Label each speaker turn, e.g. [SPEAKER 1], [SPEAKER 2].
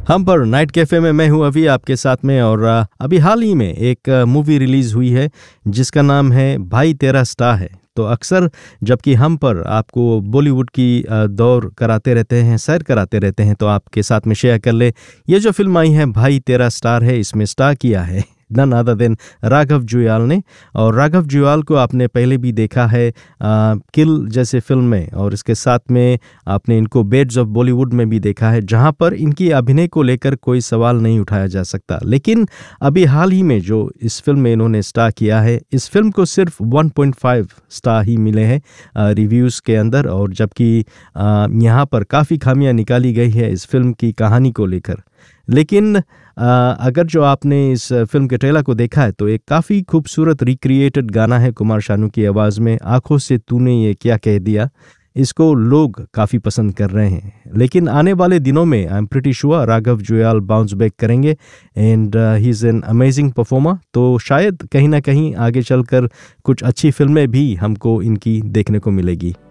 [SPEAKER 1] हम पर night cafe में मैं हूं अभी आपके साथ में। और अभी हाल ही में एक मूवी रिलीज हुई है जिसका नाम है भाई तेरा स्टार है। तो अक्सर जबकि हम पर आपको बॉलीवुड की दौर कराते रहते हैं, सैर कराते रहते हैं, तो आपके साथ में शेयर कर ले ये जो फिल्म आई है भाई तेरा स्टार है, इसमें स्टार किया है none other than Raghav Juyal ने। और राघव जुयाल को आपने पहले भी देखा है किल जैसे फिल्म में, और इसके साथ में आपने इनको बेड्स ऑफ बॉलीवुड में भी देखा है, जहां पर इनकी अभिनय को लेकर कोई सवाल नहीं उठाया जा सकता। लेकिन अभी हाल ही में जो इस फिल्म में इन्होंने स्टार किया है, इस फिल्म को सिर्फ 1.5 स्टार ही मिले हैं रिव्यूज़ के अंदर। और जबकि यहाँ पर काफ़ी खामियां निकाली गई है इस फिल्म की कहानी को लेकर। लेकिन अगर जो आपने इस फिल्म के ट्रेलर को देखा है तो एक काफ़ी खूबसूरत रिक्रिएटेड गाना है कुमार शानू की आवाज़ में, आंखों से तूने ये क्या कह दिया। इसको लोग काफ़ी पसंद कर रहे हैं। लेकिन आने वाले दिनों में I am pretty sure Raghav Juyal bounce back करेंगे and he is an amazing performer. तो शायद कहीं ना कहीं आगे चलकर कुछ अच्छी फिल्में भी हमको इनकी देखने को मिलेगी।